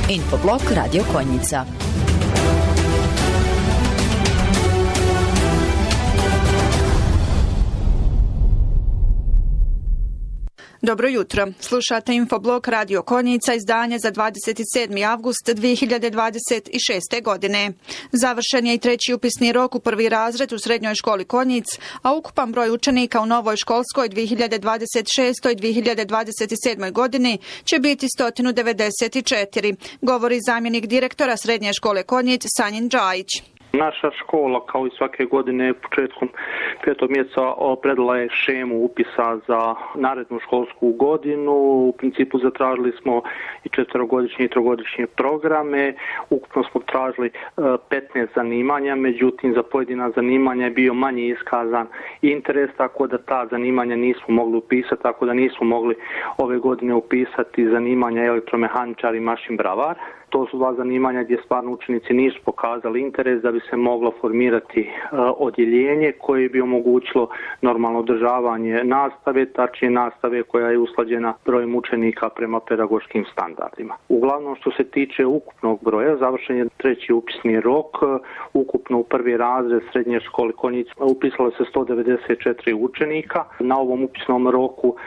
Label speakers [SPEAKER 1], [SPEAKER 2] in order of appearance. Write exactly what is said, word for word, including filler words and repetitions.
[SPEAKER 1] Infoblog Radio Konjica.
[SPEAKER 2] Dobro jutro. Slušate Infoblog Radio Konjica, izdanje za dvadeset sedmi avgust dvije hiljade dvadeset šeste. godine. Završen je i treći upisni rok u prvi razred u srednjoj školi Konjic, a ukupan broj učenika u novoj školskoj dvije hiljade dvadeset šestoj dvije hiljade dvadeset sedmoj. godini će biti sto devedeset četiri, govori zamjenik direktora srednje škole Konjic Sanjin Džajić.
[SPEAKER 3] Naša škola, kao i svake godine, početkom petog mjeseca predala je šemu upisa za narednu školsku godinu. U principu zatražili smo i četverogodišnje i trogodišnje programe. Ukupno smo tražili petnaest zanimanja, međutim za pojedina zanimanja je bio manje iskazan interes, tako da ta zanimanja nismo mogli upisati, tako da nismo mogli ove godine upisati zanimanja elektromehaničar i mašin bravar. To su dva zanimanja gdje stvarno učenici nisu pokazali interes da bi se moglo formirati uh, odjeljenje koje bi omogućilo normalno održavanje nastave, tačnije nastave koja je usklađena brojem učenika prema pedagoškim standardima. Uglavnom što se tiče ukupnog broja, završen je treći upisni rok, uh, ukupno u prvi razred srednje škole Konjic upisalo se sto devedeset četiri učenika. Na ovom upisnom roku